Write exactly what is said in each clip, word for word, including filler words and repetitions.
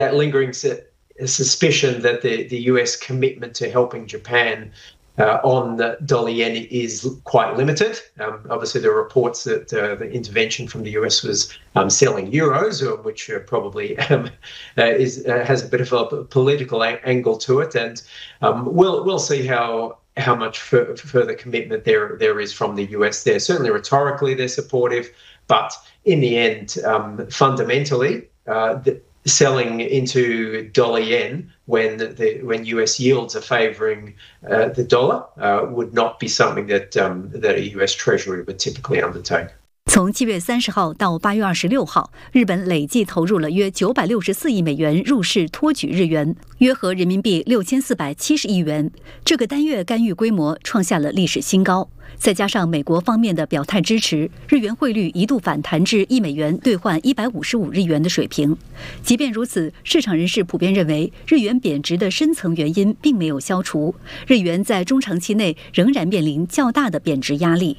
that lingering suspicion that the, the U S commitment to helping Japan uh, on the dollar yen is quite limited. Um, obviously, there are reports that uh, the intervention from the U S was um, selling euros, which uh, probably um, uh, is uh, has a bit of a political a- angle to it, and um, we'll we'll see how. how much f- further commitment there there is from the U S there. Certainly rhetorically they're supportive, but in the end, um, fundamentally, uh, the, selling into dollar yen when the when U S yields are favouring uh, the dollar uh, would not be something that um, that a U S Treasury would typically undertake. 从七月三十号到八月二十六号，日本累计投入了约九百六十四亿美元入市托举日元，约合人民币六千四百七十亿元。这个单月干预规模创下了历史新高。再加上美国方面的表态支持，日元汇率一度反弹至一美元兑换一百五十五日元的水平。即便如此，市场人士普遍认为，日元贬值的深层原因并没有消除，日元在中长期内仍然面临较大的贬值压力。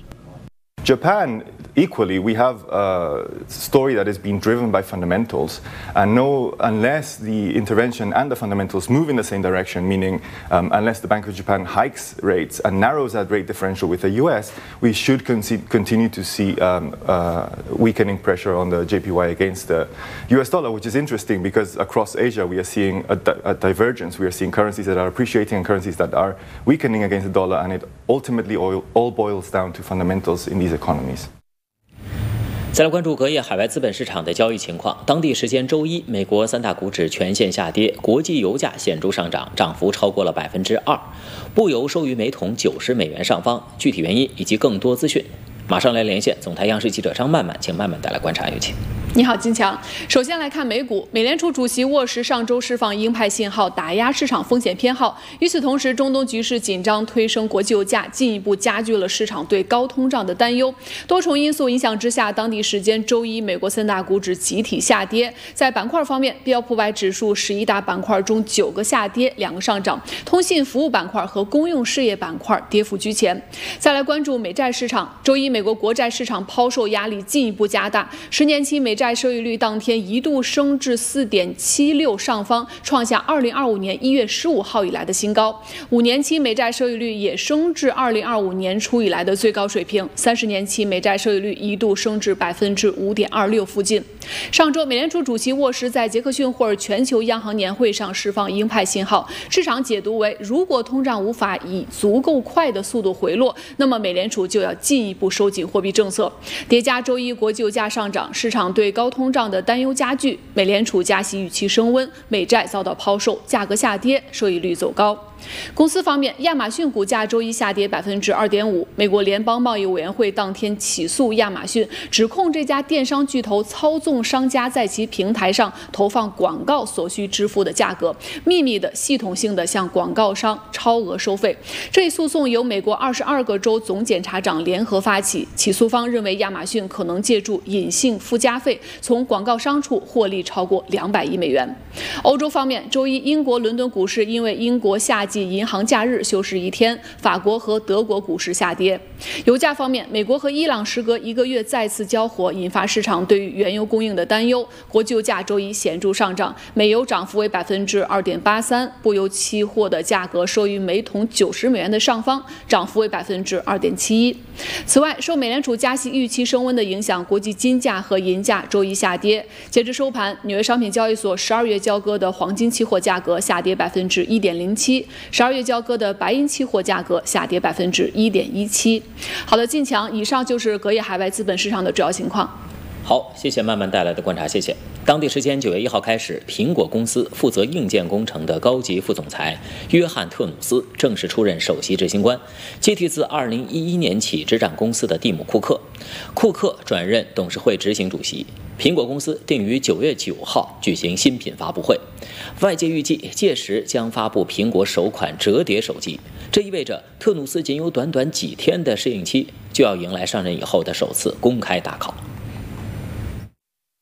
Japan, equally, we have a story that is being driven by fundamentals, and no, unless the intervention and the fundamentals move in the same direction, meaning um, unless the Bank of Japan hikes rates and narrows that rate differential with the U S, we should con- continue to see um, uh, weakening pressure on the J P Y against the U S dollar, which is interesting because across Asia we are seeing a, di- a divergence. We are seeing currencies that are appreciating and currencies that are weakening against the dollar, and it ultimately all, all boils down to fundamentals in these economies. 再来关注隔夜海外资本市场的交易情况。当地时间周一，美国三大股指全线下跌，国际油价显著上涨，涨幅超过了百分之二，布油收于每桶九十美元上方。具体原因以及更多资讯，马上来连线总台央视记者张曼曼，请曼曼带来观察，有请。 你好，金强。首先来看美股，美联储主席沃什上周释放鹰派信号，打压市场风险偏好。与此同时，中东局势紧张推升国际油价，进一步加剧了市场对高通胀的担忧。多重因素影响之下，当地时间周一，美国三大股指集体下跌。在板块方面，标普百指数十一大板块中九个下跌，两个上涨。通信服务板块和公用事业板块跌幅居前。再来关注美债市场，周一，美国国债市场抛售压力进一步加大，十年期美债债收益率当天一度升至 四点七六 上方，创下二零二五年一月十五号以来的新高。五年期美债收益率也升至二零二五年初以来的最高水平。三十年期美债收益率一度升至 百分之五点二六 附近。上周，美联储主席沃什在杰克逊霍尔全球央行年会上释放鹰派信号，市场解读为，如果通胀无法以足够快的速度回落，那么美联储就要进一步收紧货币政策。叠加周一国际油价上涨，市场对高通胀的担忧加剧，美联储加息预期升温，美债遭到抛售，价格下跌，收益率走高。公司方面，亚马逊股价周一下跌 百分之二点五。美国联邦贸易委员会当天起诉亚马逊，指控这家电商巨头操纵商家在其平台上投放广告所需支付的价格，秘密的、系统性的向广告商超额收费。这一诉讼由美国二十二个州总检察长联合发起，起诉方认为亚马逊可能借助隐性附加费从广告商处获利超过两百亿美元。欧洲方面，周一英国伦敦股市因为英国夏季银行假日休市一天，法国和德国股市下跌。油价方面，美国和伊朗时隔一个月再次交火，引发市场对于原油供应的担忧。国际油价周一显著上涨，美油涨幅为 百分之二点八三， 布油期货的价格收于每桶九十美元的上方，涨幅为 百分之二点七一。此外，受美联储加息预期升温的影响，国际金价和银价周一下跌。截至收盘，纽约商品交易所十二月交割的黄金期货价格下跌 百分之一点零七， 十二月交割的白银期货价格下跌 百分之一点一七。好的，进强，以上就是隔夜海外资本市场的主要情况。 好，谢谢曼曼带来的观察，谢谢。当地时间九月一号开始，苹果公司负责硬件工程的高级副总裁约翰·特努斯正式出任首席执行官，接替自二零一一年起执掌公司的蒂姆·库克。库克转任董事会执行主席。苹果公司定于九月九号举行新品发布会，外界预计届时将发布苹果首款折叠手机。这意味着特努斯仅有短短几天的适应期，就要迎来上任以后的首次公开大考。 特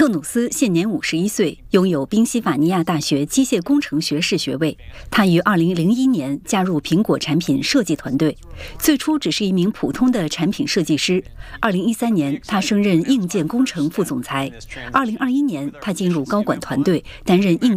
特努斯现年五十一岁，拥有宾夕法尼亚大学机械工程学士学位。他于二零零一年加入苹果产品设计团队，最初只是一名普通的产品设计师。二零一三年，他升任硬件工程副总裁。二零二一年，他进入高管团队，担任硬